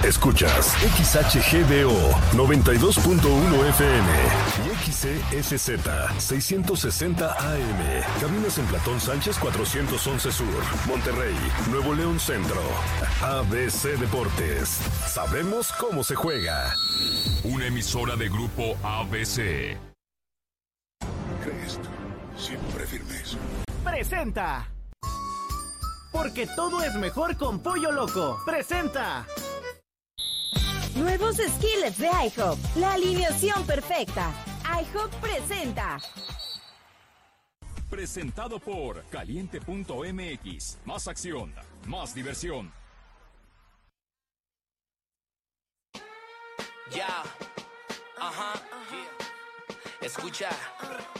Escuchas XHGDO 92.1 FM y XCSZ 660 AM. Cabinas en Platón Sánchez 411 Sur, Monterrey, Nuevo León Centro. ABC Deportes. Sabemos cómo se juega. Una emisora de Grupo ABC. ¿Crees? Siempre firmes. Presenta. Porque todo es mejor con Pollo Loco. Presenta. Nuevos skillets de IHOP. La alineación perfecta. IHOP presenta. Presentado por Caliente.mx. Más acción, más diversión. Ya. Ajá. Escucha.